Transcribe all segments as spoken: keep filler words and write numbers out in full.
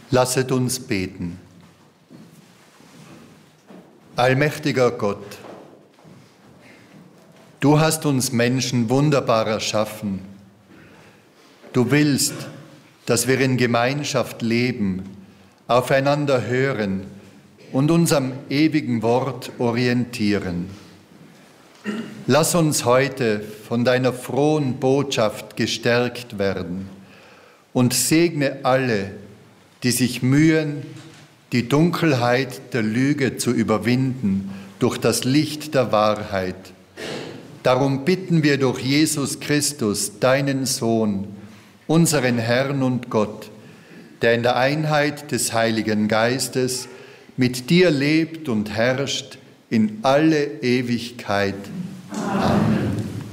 Lasset uns beten. Allmächtiger Gott, du hast uns Menschen wunderbar erschaffen. Du willst, dass wir in Gemeinschaft leben, aufeinander hören und uns am ewigen Wort orientieren. Lass uns heute von deiner frohen Botschaft gestärkt werden und segne alle, die sich mühen, die Dunkelheit der Lüge zu überwinden durch das Licht der Wahrheit. Darum bitten wir durch Jesus Christus, deinen Sohn, unseren Herrn und Gott, der in der Einheit des Heiligen Geistes mit dir lebt und herrscht in alle Ewigkeit. Amen.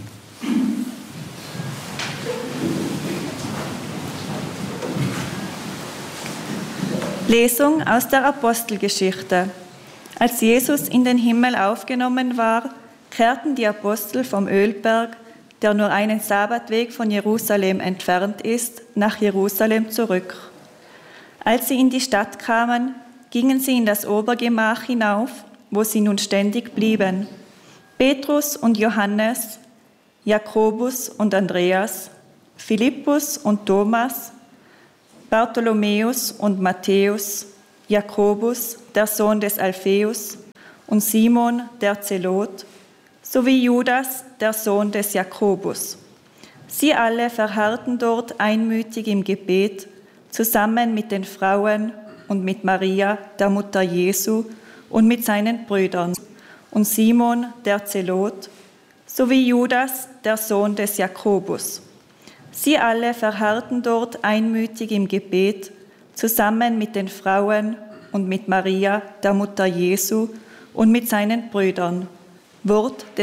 Lesung aus der Apostelgeschichte. Als Jesus in den Himmel aufgenommen war, kehrten die Apostel vom Ölberg, der nur einen Sabbatweg von Jerusalem entfernt ist, nach Jerusalem zurück. Als sie in die Stadt kamen, gingen sie in das Obergemach hinauf, wo sie nun ständig blieben. Petrus und Johannes, Jakobus und Andreas, Philippus und Thomas, Bartholomäus und Matthäus, Jakobus, der Sohn des Alpheus, und Simon, der Zelot, sowie Judas, der Sohn des Jakobus. Sie alle verharrten dort einmütig im Gebet, zusammen mit den Frauen und mit Maria, der Mutter Jesu, und mit seinen Brüdern, und Simon, der Zelot, sowie Judas, der Sohn des Jakobus. Sie alle verharrten dort einmütig im Gebet, zusammen mit den Frauen und mit Maria, der Mutter Jesu, und mit seinen Brüdern. Wort des